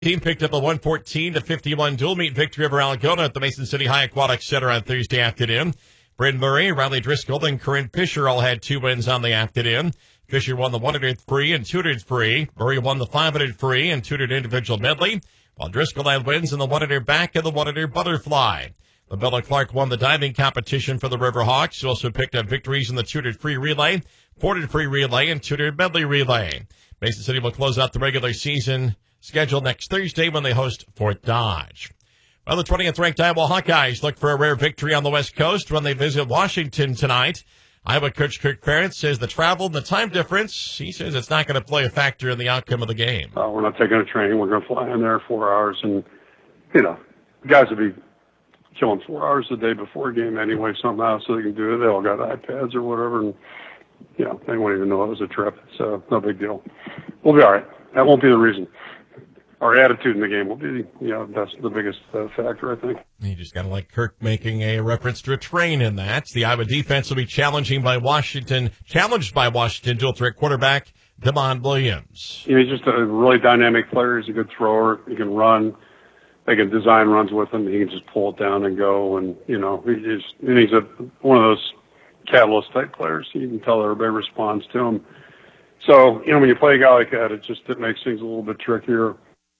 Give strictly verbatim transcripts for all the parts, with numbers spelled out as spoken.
Team picked up a one fourteen to fifty-one dual meet victory over Algona at the Mason City High Aquatic Center on Thursday afternoon. Bryn Murray, Riley Driscoll, and Corinne Fisher all had two wins on the afternoon. Fisher won the one hundred free and two hundred free. Murray won the five hundred free and two hundred individual medley, while Driscoll had wins in the one hundred back and the one hundred butterfly. LaBella Clark won the diving competition for the Riverhawks. She also picked up victories in the two hundred free relay, four hundred free relay, and two hundred medley relay. Mason City will close out the regular season schedule next Thursday when they host Fort Dodge. Well, the twentieth ranked Iowa Hawkeyes look for a rare victory on the West Coast when they visit Washington tonight. Iowa coach Kirk Ferentz says the travel and the time difference, he says it's not going to play a factor in the outcome of the game. Uh, we're not taking a train. We're going to fly in there four hours. And, you know, the guys will be killing four hours a day before a game anyway somehow so they can do it. They all got iPads or whatever. And, you know, they won't even know it was a trip. So no big deal. We'll be all right. That won't be the reason. Our attitude in the game will be, you know, that's the biggest uh, factor, I think. You just got to like Kirk making a reference to a train in that. The Iowa defense will be challenging by Washington, challenged by Washington dual threat quarterback Demond Williams. You know, he's just a really dynamic player. He's a good thrower. He can run. They can design runs with him. He can just pull it down and go. And, you know, he's, and he's a, one of those catalyst type players. You can tell everybody responds to him. So, you know, when you play a guy like that, it just it makes things a little bit trickier.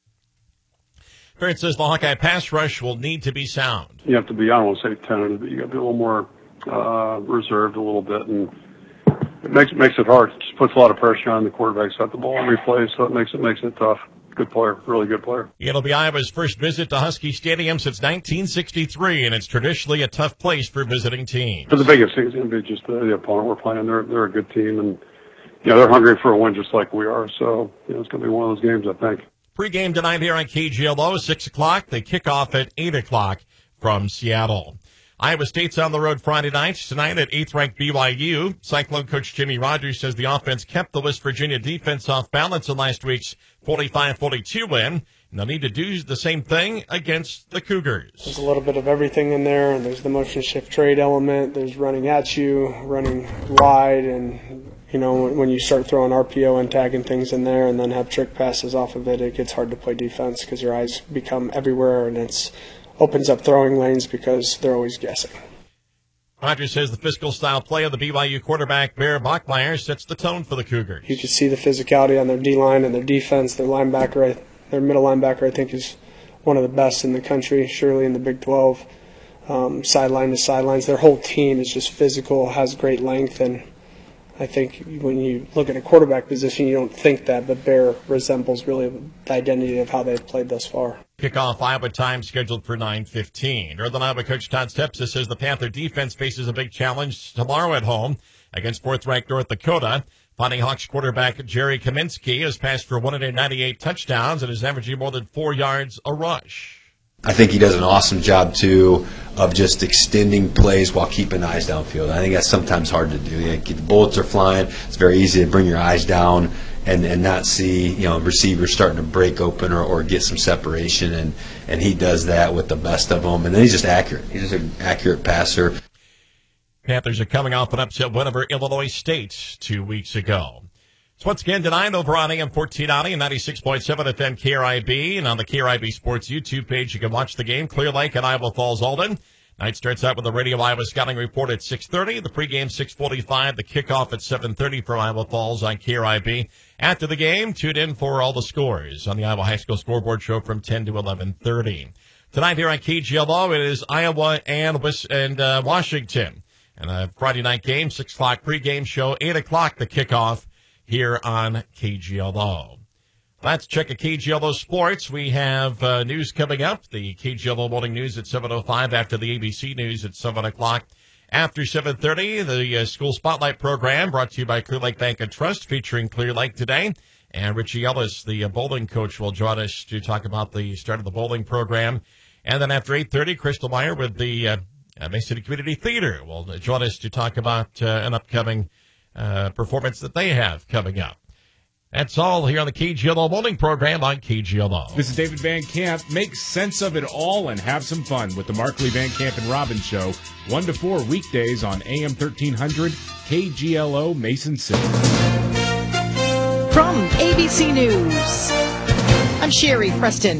Ferentz says the Hawkeye pass rush will need to be sound. You have to be, I don't want to say tentative, but you got to be a little more uh, reserved a little bit, and it makes makes it hard. It just puts a lot of pressure on the quarterbacks at the ball and replays, so it makes it makes it tough. Good player, really good player. It'll be Iowa's first visit to Husky Stadium since nineteen sixty-three, and it's traditionally a tough place for visiting teams. But the biggest thing is going to be just the, the opponent we're playing. They're they're a good team, and you know they're hungry for a win just like we are. So you know it's going to be one of those games, I think. Pre-game tonight here on K G L O, six o'clock. They kick off at eight o'clock from Seattle. Iowa State's on the road Friday night. Tonight at eighth-ranked B Y U. Cyclone coach Jimmy Rogers says the offense kept the West Virginia defense off balance in last week's forty-five forty-two win. And they'll need to do the same thing against the Cougars. There's a little bit of everything in there, and there's the motion shift trade element. There's running at you, running wide, and you know, when you start throwing R P O and tagging things in there and then have trick passes off of it, it gets hard to play defense because your eyes become everywhere and it opens up throwing lanes because they're always guessing. Rogers says the physical style play of the B Y U quarterback, Bear Bachmeyer, sets the tone for the Cougars. You can see the physicality on their D-line and their defense. Their linebacker, their middle linebacker, I think, is one of the best in the country, surely in the Big twelve. Um, sideline to sidelines. Their whole team is just physical, has great length, and I think when you look at a quarterback position, you don't think that, but Bear resembles really the identity of how they've played thus far. Kickoff Iowa time scheduled for nine fifteen. Northern Iowa coach Todd Stepsis says the Panther defense faces a big challenge tomorrow at home against fourth-ranked North Dakota. Fighting Hawks quarterback Jerry Kaminsky has passed for one hundred ninety-eight touchdowns and is averaging more than four yards a rush. I think he does an awesome job, too, of just extending plays while keeping eyes downfield. I think that's sometimes hard to do. The bullets are flying. It's very easy to bring your eyes down and, and not see, you know, receivers starting to break open or, or get some separation, and, and he does that with the best of them. And then he's just accurate. He's just an accurate passer. Panthers are coming off an upset win over Illinois State two weeks ago. So once again, tonight over on A M fourteen ninety and ninety-six point seven F M K R I B. And on the K R I B Sports YouTube page, you can watch the game. Clear Lake and Iowa Falls Alden. Night starts out with the Radio Iowa Scouting Report at six thirty. The pregame six forty-five. The kickoff at seven thirty for Iowa Falls on K R I B. After the game, tune in for all the scores on the Iowa High School Scoreboard Show from ten to eleven thirty. Tonight here on K G L O, it is Iowa and, and uh, Washington. And a Friday night game, six o'clock pregame show, eight o'clock the kickoff here on K G L O. Let's check a K G L O Sports. We have uh, news coming up. The K G L O Morning News at seven oh five after the A B C News at seven o'clock. After seven thirty, the uh, School Spotlight program brought to you by Clear Lake Bank and Trust featuring Clear Lake today. And Richie Ellis, the uh, bowling coach, will join us to talk about the start of the bowling program. And then after eight thirty, Crystal Meyer with the uh, Mason City Community Theater will join us to talk about uh, an upcoming Uh, performance that they have coming up. That's all here on the K G L O Bowling Program on K G L O. This is David Van Camp. Make sense of it all and have some fun with the Markley, Van Camp, and Robbins Show. one to four weekdays on A M thirteen hundred, K G L O Mason City. From A B C News. I'm Sherry Preston.